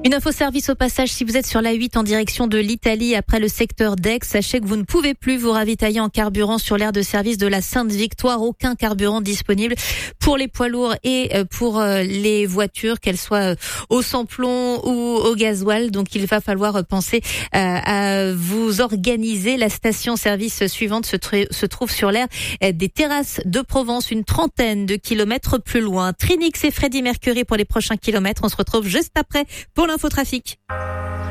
Une info service au passage, si vous êtes sur la 8 en direction de l'Italie après le secteur d'Aix, sachez que vous ne pouvez plus vous ravitailler en carburant sur l'aire de service de la Sainte-Victoire. Aucun carburant disponible pour les poids lourds et pour les voitures, qu'elles soient au sans-plomb ou au gasoil. Donc il va falloir penser à vous organiser. La station-service suivante se trouve sur l'aire des Terrasses de Provence, une trentaine de kilomètres plus loin. Trinix et Freddie Mercury pour les prochains kilomètres. On se retrouve juste après pour l'infotrafic.